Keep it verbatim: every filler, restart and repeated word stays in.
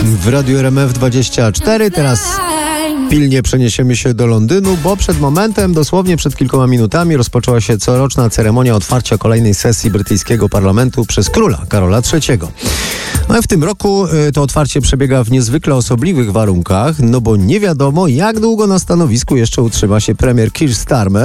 w Radiu R M F dwadzieścia cztery. Teraz pilnie przeniesiemy się do Londynu, bo przed momentem, dosłownie przed kilkoma minutami, rozpoczęła się coroczna ceremonia otwarcia kolejnej sesji brytyjskiego parlamentu przez króla Karola trzeciego. No i w tym roku y, to otwarcie przebiega w niezwykle osobliwych warunkach, no bo nie wiadomo, jak długo na stanowisku jeszcze utrzyma się premier Keir Starmer.